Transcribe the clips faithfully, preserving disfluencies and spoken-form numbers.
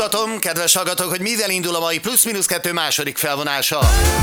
Mutatom, kedves hallgatók, hogy mivel indul a mai plusz-minusz kettő második felvonása.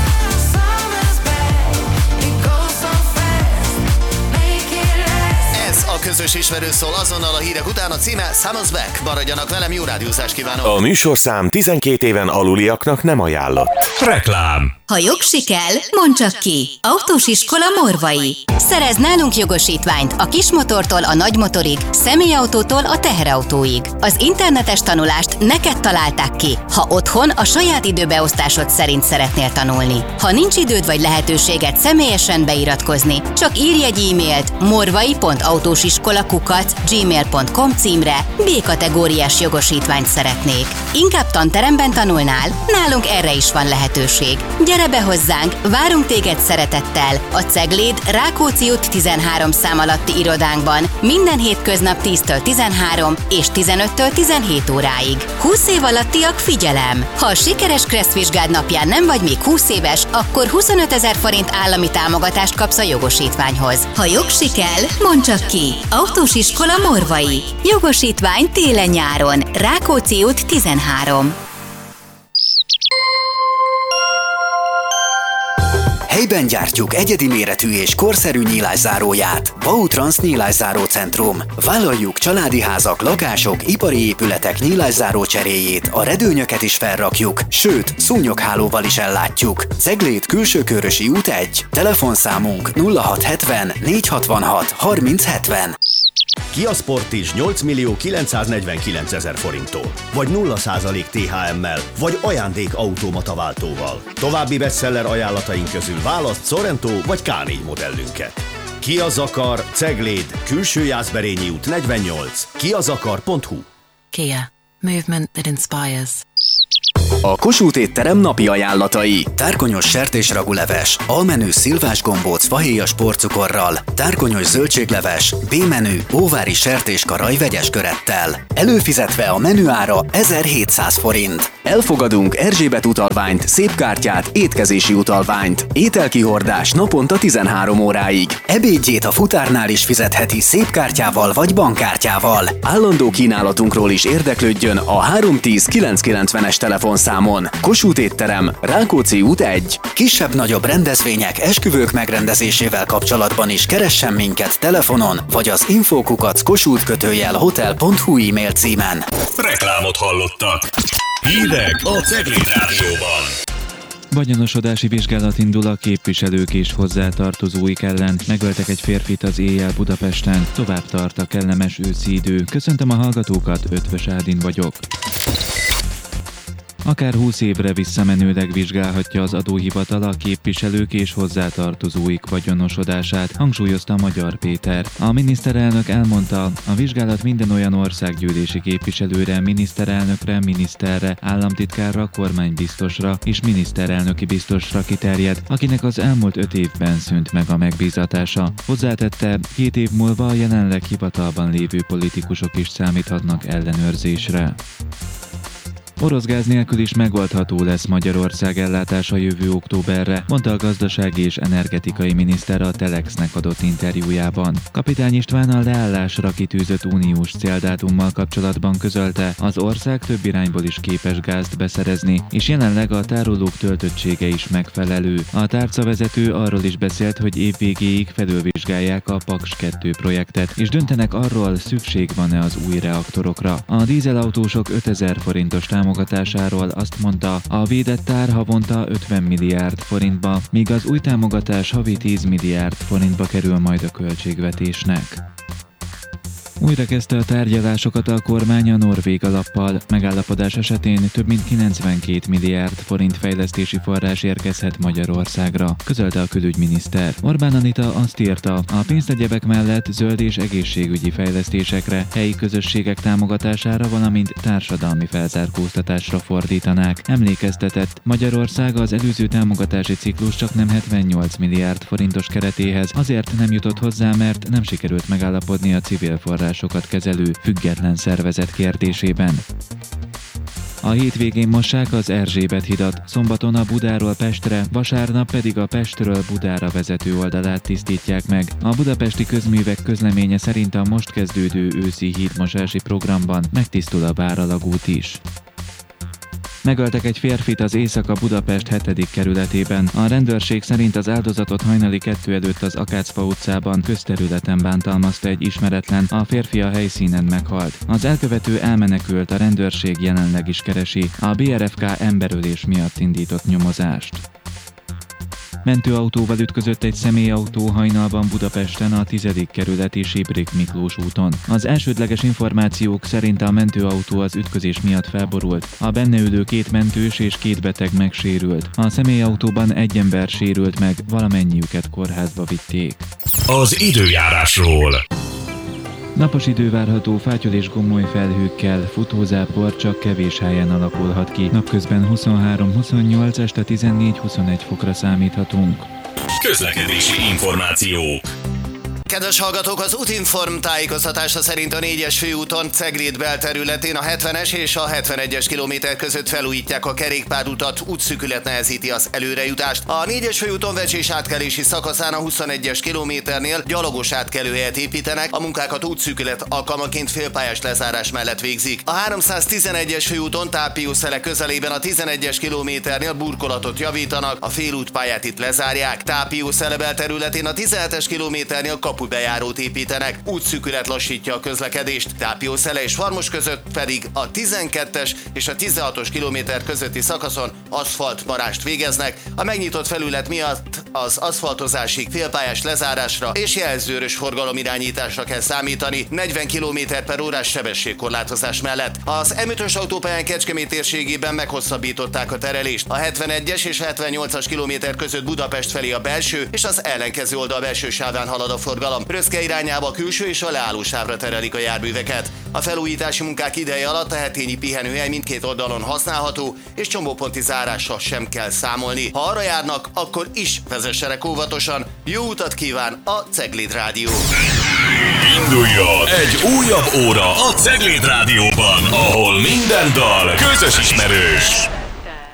Ez a közös ismerő szól azonnal a hírek után, a címe Summer's Back. Maradjanak velem, jó rádiózást kívánok! A műsorszám tizenkét éven aluliaknak nem ajánlott. Reklám. Ha jogsi kell, mondd csak ki. Autós iskola Morvai. Szerez nálunk jogosítványt a kismotortól a nagymotorig, személyautótól a teherautóig. Az internetes tanulást neked találták ki, ha otthon a saját időbeosztásod szerint szeretnél tanulni. Ha nincs időd vagy lehetőséged személyesen beiratkozni, csak írj egy e-mailt morvai pont autósiskola kukac gmail pont com címre. B-kategóriás jogosítványt szeretnék. Inkább tanteremben tanulnál? Nálunk erre is van lehetőség. Gyere be hozzánk, várunk téged szeretettel a Cegléd Rákóczi út tizenhárom szám alatti irodánkban minden hétköznap tíztől tizenhárom és tizenöttől tizenhét óráig. húsz év alattiak figyelem! Ha a sikeres kresszvizsgád napján nem vagy még húsz éves, akkor huszonötezer forint állami támogatást kapsz a jogosítványhoz. Ha jogsi kell, mondd csak ki! Autós iskola Morvai. Jogosítvány télen-nyáron. Rákóczi út tizenhárom. Helyben gyártjuk egyedi méretű és korszerű nyílászáróját. Bautrans Nyílászáró Centrum. Vállaljuk családi házak, lakások, ipari épületek nyílászáró cseréjét, a redőnyöket is felrakjuk, sőt, szúnyoghálóval is ellátjuk. Cegléd Külsőkörösi út egy. Telefonszámunk nulla hat hetven négy hatvanhat harminc hetven. Kia Sportage nyolc millió kilencszáznegyvenkilencezer forinttól, vagy nulla százalék té há emmel, vagy ajándék automata váltóval. További bestseller ajánlataink közül választ Sorento vagy ká négy modellünket. Kia Zakar, Cegléd, Külső Jászberényi út negyvennyolc, kiazakar pont hu. Kia. Movement that inspires. A Kossuth étterem napi ajánlatai. Tárkonyos sertésraguleves, A-menü szilvás gombóc fahéjas porcukorral, tárkonyos zöldségleves, B-menü óvári sertéskaraj vegyes körettel. Előfizetve a menü ára ezerhétszáz forint. Elfogadunk Erzsébet utalványt, szépkártyát, étkezési utalványt. Ételkihordás naponta tizenhárom óráig. Ebédjét a futárnál is fizetheti szépkártyával vagy bankkártyával. Állandó kínálatunkról is érdeklődjön a három tíz kilencszázkilencvenes telefonszámon. Kossuth étterem, Rákóczi út egy. Kisebb-nagyobb rendezvények, esküvők megrendezésével kapcsolatban is keressen minket telefonon, vagy az infókukac kossuth kötőjel hotel pont hu e-mail címen. Reklámot hallottak. Hírek a Cegléd Rádióban. Vagyonosodási vizsgálat indul a képviselők és hozzátartozóik ellen. Megöltek egy férfit az éjjel Budapesten. Tovább tart a kellemes őszi idő. Köszöntöm a hallgatókat, Ötvös Ádin vagyok. Akár húsz évre visszamenőleg vizsgálhatja az adóhivatal a képviselők és hozzátartozóik vagyonosodását, hangsúlyozta Magyar Péter. A miniszterelnök elmondta, a vizsgálat minden olyan országgyűlési képviselőre, miniszterelnökre, miniszterre, államtitkárra, kormánybiztosra és miniszterelnöki biztosra kiterjed, akinek az elmúlt öt évben szűnt meg a megbízatása. Hozzátette, két év múlva a jelenleg hivatalban lévő politikusok is számíthatnak ellenőrzésre. Orosz gáz nélkül is megoldható lesz Magyarország ellátása jövő októberre, mondta a gazdasági és energetikai miniszter a Telexnek adott interjújában. Kapitány István a leállásra kitűzött uniós céldátummal kapcsolatban közölte, az ország több irányból is képes gázt beszerezni, és jelenleg a tárolók töltöttsége is megfelelő. A tárcavezető arról is beszélt, hogy év végéig felülvizsgálják a Paks kettő projektet, és döntenek arról, szükség van-e az új reaktorokra. A dízelautósok ötezer forintos támogatásáról támogatásáról azt mondta, a védett tár havonta ötven milliárd forintba, míg az új támogatás havi tíz milliárd forintba kerül majd a költségvetésnek. Újra kezdte a tárgyalásokat a kormány a norvég alappal. Megállapodás esetén több mint kilencvenkét milliárd forint fejlesztési forrás érkezhet Magyarországra, közölte a külügyminiszter. Orbán Anita azt írta, a pénzegyebek mellett zöld és egészségügyi fejlesztésekre, helyi közösségek támogatására, valamint társadalmi felzárkóztatásra fordítanák. Emlékeztetett, Magyarország az előző támogatási ciklus csak nem hetvennyolc milliárd forintos keretéhez azért nem jutott hozzá, mert nem sikerült megállapodni a civil forrás sokat kezelő független szervezet kérdésében. A hétvégén mossák az Erzsébet hidat, szombaton a Budáról Pestre, vasárnap pedig a Pestről Budára vezető oldalát tisztítják meg. A budapesti közművek közleménye szerint a most kezdődő őszi hídmosási programban megtisztul a Báralagút is. Megöltek egy férfit az Északa-Budapest hetedik kerületében. A rendőrség szerint az áldozatot hajnali kettő előtt az Akácfa utcában közterületen bántalmazta egy ismeretlen, a férfi a helyszínen meghalt. Az elkövető elmenekült, a rendőrség jelenleg is keresi. A bé er ef ká emberölés miatt indított nyomozást. Mentőautóval ütközött egy személyautó hajnalban Budapesten a tizedik kerületi Sibrik Miklós úton. Az elsődleges információk szerint a mentőautó az ütközés miatt felborult, a benne ülő két mentős és két beteg megsérült. A személyautóban egy ember sérült meg, valamennyiüket kórházba vitték. Az időjárásról. Napos idő várható fátyol és gomoly felhőkkel, futózápor csak kevés helyen alakulhat ki. Napközben huszonhárom huszonnyolc, este tizennégy huszonegy fokra számíthatunk. Közlekedési információk. Kedves hallgatók, az Útinform tájékoztatása szerint a négyes főúton Cegléd belterületén a hetvenes és a hetvenegyes kilométer között felújítják a kerékpárutat, útszűkület nehezíti az előrejutást. A négyes főúton Vecsés átkelési szakaszán a huszonegyes kilométernél gyalogos átkelőhelyet építenek, a munkákat útszűkület alkalmaként félpályás lezárás mellett végzik. A háromszáztizenegyes főúton Tápiószele közelében a tizenegyes kilométernél burkolatot javítanak, a félútpályát itt lezárják. Tápiószele belterületén a tizenhetes kilométernél kapubejárót építenek, útszűkület lassítja a közlekedést. Tápiószele és Farmos között pedig a tizenkettes és a tizenhatos kilométer közötti szakaszon aszfaltmarást végeznek. A megnyitott felület miatt az aszfaltozásig félpályás lezárásra és jelzőrös forgalomirányításra kell számítani negyven kilométer per órás sebességkorlátozás mellett. Az em ötös autópályán Kecskemét térségében meghosszabbították a terelést. A hetvenegyes és hetvennyolcas kilométer között Budapest felé a belső és az ellenkező oldal belső sáván halad a forgalom. Röszke irányába a külső és a leállósávra terelik a járműveket. A felújítási munkák ideje alatt a hetényi pihenőhely mindkét oldalon használható, és csomóponti zárással sem kell számolni. Ha arra járnak, akkor is vezessenek óvatosan. Jó utat kíván a Cegléd Rádió! Induljon egy újabb óra a Cegléd Rádióban, ahol minden dal közös ismerős.